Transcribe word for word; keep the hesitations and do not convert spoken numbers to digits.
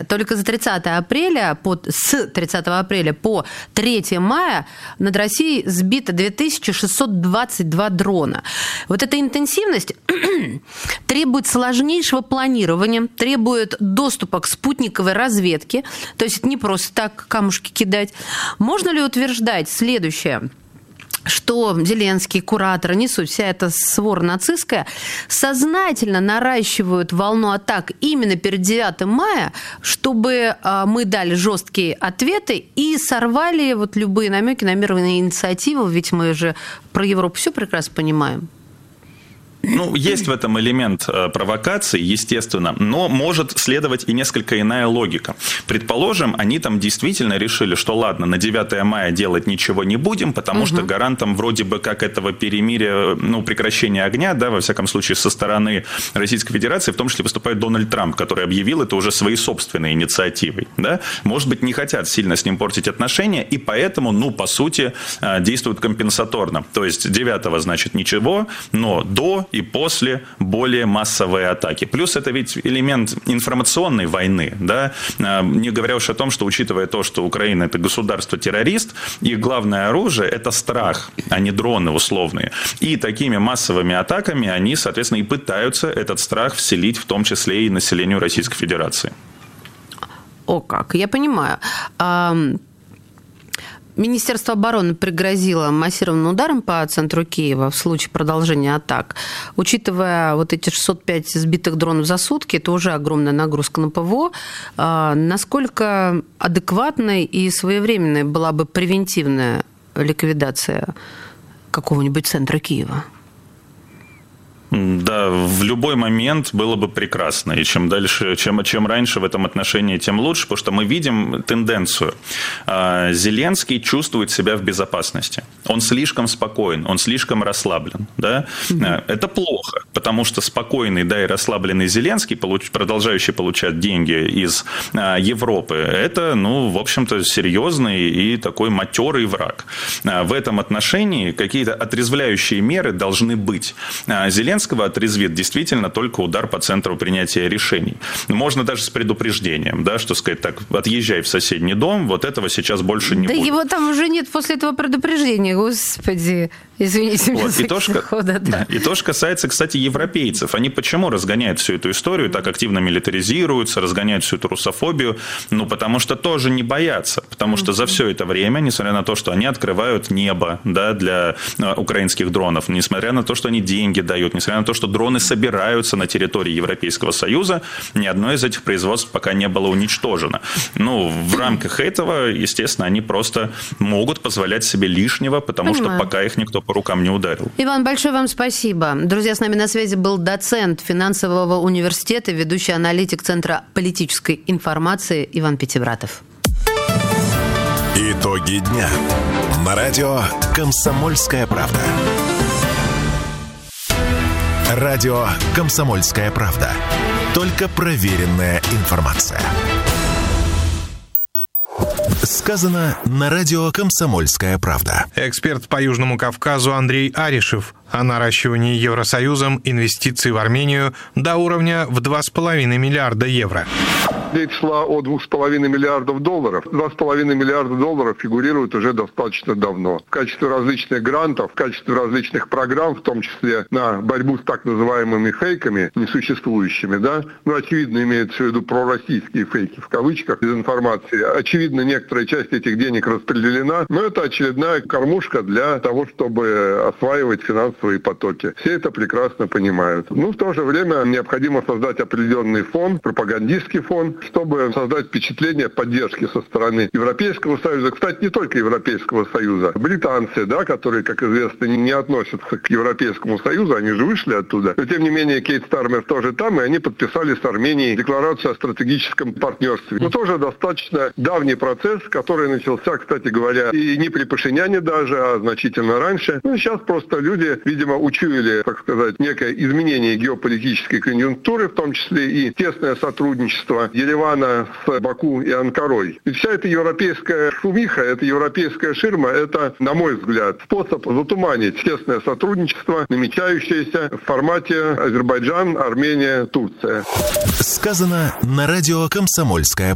только за тридцатое апреля, по, с тридцатого апреля по третьего мая над Россией сбито две тысячи шестьсот двадцать два дрона. Вот эта интенсивность требует сложнейшего планирования, требует доступа к спутниковой разведке, то есть не просто так камушки кидать. Можно ли утверждать следующее, что Зеленский, кураторы, несут, вся эта свора нацистская, сознательно наращивают волну атак именно перед девятым мая, чтобы мы дали жесткие ответы и сорвали вот любые намеки на мирные инициативы, ведь мы же про Европу все прекрасно понимаем. Ну, есть в этом элемент провокации, естественно, но может следовать и несколько иная логика. Предположим, они там действительно решили, что ладно, на девятое мая делать ничего не будем, потому угу. что гарантом вроде бы как этого перемирия, ну, прекращения огня, да, во всяком случае, со стороны Российской Федерации, в том числе выступает Дональд Трамп, который объявил это уже своей собственной инициативой, да. Может быть, не хотят сильно с ним портить отношения, и поэтому, ну, по сути, действуют компенсаторно. То есть девятого, значит, ничего, но до и после более массовые атаки. Плюс это ведь элемент информационной войны, да, не говоря уж о том, что, учитывая то, что Украина – это государство-террорист, их главное оружие – это страх, а не дроны условные. И такими массовыми атаками они, соответственно, и пытаются этот страх вселить, в том числе и населению Российской Федерации. О как, я понимаю. Министерство обороны пригрозило массированным ударом по центру Киева в случае продолжения атак. Учитывая вот эти шестьсот пять сбитых дронов за сутки, это уже огромная нагрузка на ПВО. Насколько адекватной и своевременной была бы превентивная ликвидация какого-нибудь центра Киева? Да, в любой момент было бы прекрасно. И чем дальше, чем, чем раньше в этом отношении, тем лучше, потому что мы видим тенденцию. Зеленский чувствует себя в безопасности. Он слишком спокоен, он слишком расслаблен. Да? Mm-hmm. Это плохо, потому что спокойный, да, и расслабленный Зеленский, получ, продолжающий получать деньги из Европы, это, ну, в общем-то, серьезный и такой матерый враг. В этом отношении какие-то отрезвляющие меры должны быть. Зеленский отрезвит действительно только удар по центру принятия решений. Можно даже с предупреждением, да, что сказать так, отъезжай в соседний дом, вот этого сейчас больше не да будет. Да его там уже нет после этого предупреждения, господи. Извините меня. Вот. И, то, что, хода, да. и то, что касается, кстати, европейцев. Они почему разгоняют всю эту историю, так активно милитаризируются, разгоняют всю эту русофобию? Ну, потому что тоже не боятся. Потому что за все это время, несмотря на то, что они открывают небо, да, для украинских дронов, несмотря на то, что они деньги дают, несмотря на то, что дроны собираются на территории Европейского Союза, ни одно из этих производств пока не было уничтожено. Ну, в рамках этого, естественно, они просто могут позволять себе лишнего, потому Понимаю. что пока их никто по рукам не ударил. Иван, большое вам спасибо. Друзья, с нами на связи был доцент финансового университета, ведущий аналитик Центра политической информации Иван Пятибратов. Итоги дня. На радио «Комсомольская правда». Радио «Комсомольская правда». Только проверенная информация. Сказано на радио «Комсомольская правда». Эксперт по Южному Кавказу Андрей Аришев о наращивании Евросоюзом инвестиций в Армению до уровня в два с половиной миллиарда евро. Речь шла о двух с половиной миллиардов долларов. Два с половиной миллиарда долларов фигурируют уже достаточно давно. В качестве различных грантов, в качестве различных программ, в том числе на борьбу с так называемыми фейками, несуществующими, да, ну, очевидно, имеется в виду пророссийские фейки, в кавычках, дезинформации. Очевидно, некоторая часть этих денег распределена, но это очередная кормушка для того, чтобы осваивать финансовые потоки. Все это прекрасно понимают. Ну, в то же время необходимо создать определенный фон, пропагандистский фон, чтобы создать впечатление поддержки со стороны Европейского Союза. Кстати, не только Европейского Союза. Британцы, да, которые, как известно, не относятся к Европейскому Союзу, они же вышли оттуда. Но, тем не менее, Кейт Стармер тоже там, и они подписали с Арменией декларацию о стратегическом партнерстве. Но тоже достаточно давний процесс, который начался, кстати говоря, и не при Пашиняне даже, а значительно раньше. Ну, сейчас просто люди, видимо, учуяли, так сказать, некое изменение геополитической конъюнктуры, в том числе и тесное сотрудничество Еревана с Баку и Анкарой. Ведь вся эта европейская шумиха, эта европейская ширма, это, на мой взгляд, способ затуманить тесное сотрудничество, намечающееся в формате Азербайджан, Армения, Турция. Сказано на радио «Комсомольская правда».